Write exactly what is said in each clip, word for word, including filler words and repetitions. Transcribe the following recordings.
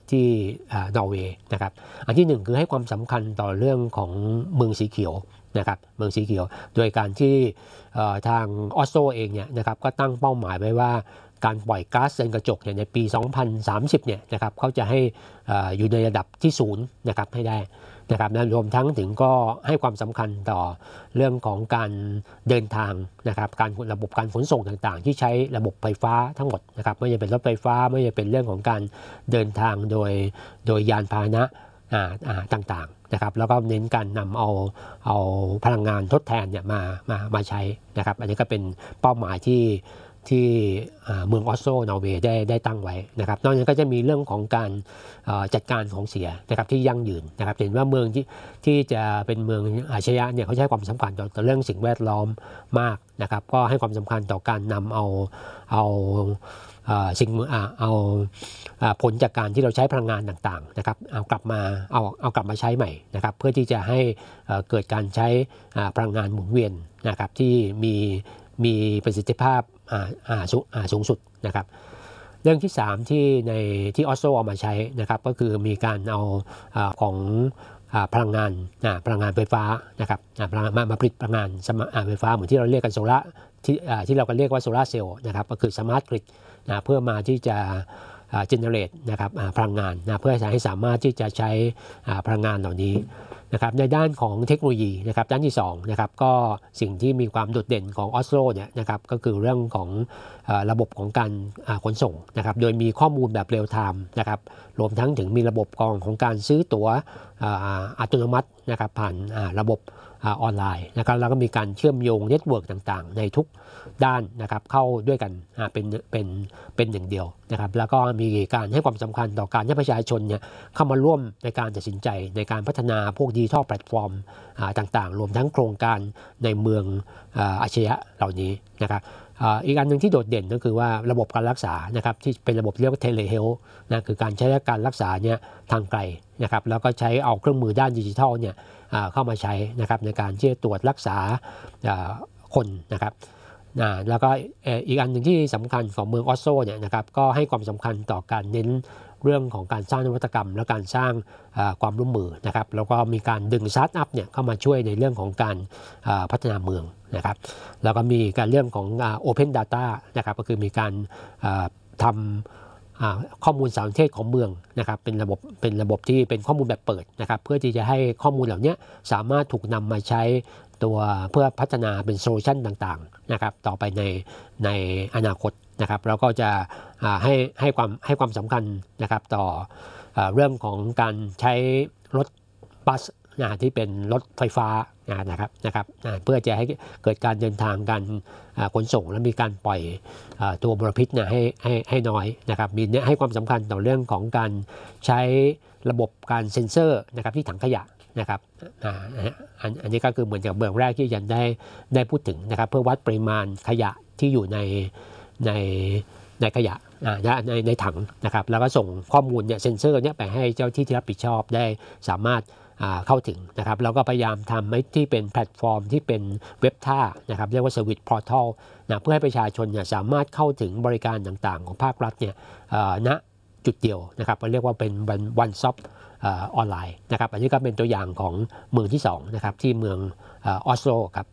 ที่นอร์เวย์นะครับอันที่หนึ่งคือให้ความสำคัญต่อเรื่องของเมืองสีเขียวนะครับเมืองสีเขียวโดยการที่ทางออสโซเองเนี่ยนะครับก็ตั้งเป้าหมายไว้ว่าการปล่อยก๊าซเรือนกระจกเนี่ยในปีสองพันสามสิบเนี่ยนะครับเขาจะให้อยู่ในระดับที่ศูนย์นะครับให้ได้นะครับนะรวมทั้งถึงก็ให้ความสำคัญต่อเรื่องของการเดินทางนะครับการระบบการขนส่งต่างๆที่ใช้ระบบไฟฟ้าทั้งหมดนะครับไม่ว่าเป็นรถไฟฟ้าไม่ว่าเป็นเรื่องของการเดินทางโดยโดยยานพาหนะต่างๆนะครับแล้วก็เน้นการนำเอาเอาพลังงานทดแทนเนี่ยมามามาใช้นะครับอันนี้ก็เป็นเป้าหมายที่ที่เมืองออสโซนอร์เวย์ได้ได้ตั้งไว้นะครับนอกจากนั้นก็จะมีเรื่องของการจัดการของเสียนะครับที่ยั่งยืนนะครับเห็นว่าเมืองที่ที่จะเป็นเมืองอาชญะเนี่ยเขาให้ความสำคัญต่อเรื่องสิ่งแวดล้อมมากนะครับก็ให้ความสำคัญต่อการนำเอาเอาสิ่งเอาผลจากการที่เราใช้พลังงานต่างๆนะครับเอากลับมาเอาเอากลับมาใช้ใหม่นะครับเพื่อที่จะให้เกิดการใช้พลังงานหมุนเวียนนะครับที่มีมีประสิทธิภาพสูงสุดนะครับเรื่องที่สามที่ในที่ออสโซเอามาใช้นะครับก็คือมีการเอาของพลังงานพลังงานไฟฟ้านะครับพลังงานมาผลิตพลังงานไฟฟ้าเหมือนที่เราเรียกกันโซล่าที่ที่เราก็เรียกว่าโซล่าเซลล์นะครับก็คือสมาร์ทกริดนะเพื่อมาที่จะเจเนเรตนะครับพลังงานนะเพื่อให้สามารถที่จะใช้พลังงานเหล่านี้นะครับในด้านของเทคโนโลยีนะครับด้านที่สองนะครับก็สิ่งที่มีความโดดเด่นของออสโลเนี่ยนะครับก็คือเรื่องของระบบของการขนส่งนะครับโดยมีข้อมูลแบบเรียลไทม์นะครับรวมทั้งถึงมีระบบกองของการซื้อตั๋วอัตโนมัตินะครับผ่านระบบออนไลน์นะครับแล้วก็มีการเชื่อมโยงเน็ตเวิร์กต่างๆในทุกด้านนะครับเข้าด้วยกันเป็นเป็นเป็นหนึ่งเดียวนะครับแล้วก็มีการให้ความสำคัญต่อการให้ประชาชนเนี่ยเข้ามาร่วมในการตัดสินใจในการพัฒนาพวกดิจิทัลแพลตฟอร์มต่างๆรวมทั้งโครงการในเมืองอาชญะเหล่านี้นะครับอีกอันหนึ่งที่โดดเด่นก็คือว่าระบบการรักษานะครับที่เป็นระบบเรียกว่าเทเลเฮลท์นะคือการใช้การรักษาเนี่ยทางไกลนะครับแล้วก็ใช้เอาเครื่องมือด้านดิจิทัลเนี่ยเข้ามาใช้นะครับในการที่จะตรวจรักษาคนนะครับแล้วก็อีกอันหนึ่งที่สำคัญของเมืองออสโซเนี่ยนะครับก็ให้ความสำคัญต่อการเน้นเรื่องของการสร้างนวัตกรรมและการสร้างความร่วมมือนะครับแล้วก็มีการดึงสตาร์ทอัพเนี่ยเข้ามาช่วยในเรื่องของการพัฒนาเมืองนะครับแล้วก็มีการเรื่องของ Open Data นะครับก็คือมีการทำข้อมูลสารสนเทศของเมืองนะครับเป็นระบบเป็นระบบที่เป็นข้อมูลแบบเปิดนะครับเพื่อที่จะให้ข้อมูลเหล่านี้สามารถถูกนำมาใช้ตัวเพื่อพัฒนาเป็นโซลูชันต่างๆนะครับต่อไปในในอนาคตนะครับแล้วก็จะให้ให้ความให้ความสำคัญนะครับต่อเรื่องของการใช้รถบัสนะที่เป็นรถไฟฟ้านะครับนะครับเพื่อจะให้เกิดการเดินทางการขนส่งและมีการปล่อยตัวมลพิษนะให้ให้ให้น้อยนะครับมีให้ความสำคัญต่อเรื่องของการใช้ระบบการเซ็นเซอร์นะครับที่ถังขยะนะครับอันนี้ก็คือเหมือนกับเมืองแรกที่ยันได้ได้พูดถึงนะครับเพื่อวัดปริมาณขยะที่อยู่ในในในขยะในในถังนะครับแล้วก็ส่งข้อมูลเนี่ยเซ็นเซอร์เนี่ยไปให้เจ้าที่ที่รับผิดชอบได้สามารถเข้าถึงนะครับแล้วก็พยายามทำให้ที่เป็นแพลตฟอร์มที่เป็นเว็บท่านะครับเรียกว่า Service Portal นะเพื่อให้ประชาชนเนี่ยสามารถเข้าถึงบริการต่างๆของภาครัฐเนี่ยณจุดเดียวนะครับเรียกว่าเป็น one stop ออนไลน์นะครับอันนี้ก็เป็นตัวอย่างของเมืองที่สองนะครับที่เมืองออสโลครับ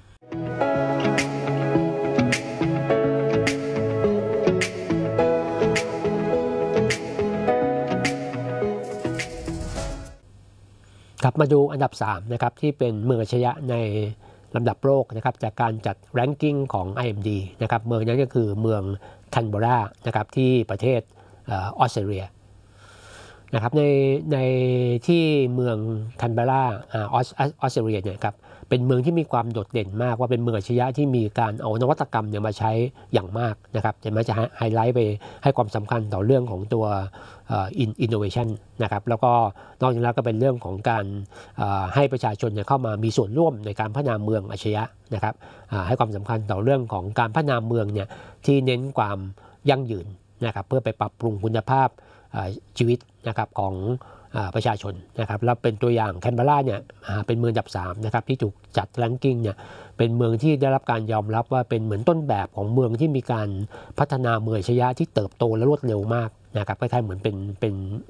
ครับมาดูอันดับสามนะครับที่เป็นเมืองอาชญะในลำดับโลกนะครับจากการจัดแรงกิ้งของ ไอ เอ็ม ดี นะครับเมืองนั้นก็คือเมืองแคนเบอรานะครับที่ประเทศออสเตรเลียนะครับในในที่เมืองแคนเบอราออสเตรเลียเนี่ยครับเป็นเมืองที่มีความโดดเด่นมากว่าเป็นเมืองอาชญะที่มีการเอานวัตกรรมเนี่ยมาใช้อย่างมากนะครับจะมาจะไฮไลท์ไปให้ความสำคัญต่อเรื่องของตัวอินโนเวชันนะครับแล้วก็นอกจากนั้นก็เป็นเรื่องของการให้ประชาชนเนี่ยเข้ามามีส่วนร่วมในการพัฒนาเมืองอาชญะนะครับให้ความสำคัญต่อเรื่องของการพัฒนาเมืองเนี่ยที่เน้นความยั่งยืนนะครับเพื่อไปปรับปรุงคุณภาพชีวิตนะครับของประชาชนนะครับแล้วเป็นตัวอย่างแคนเบอราเนี่ยเป็นเมืองอันดับสามนะครับที่ถูกจัดแรงกิ้งเนี่ยเป็นเมืองที่ได้รับการยอมรับว่าเป็นเหมือนต้นแบบของเมืองที่มีการพัฒนาเมืองอาชญะที่เติบโตและรวดเร็วมากนะครับคล้ายๆเหมือนเป็นเป็น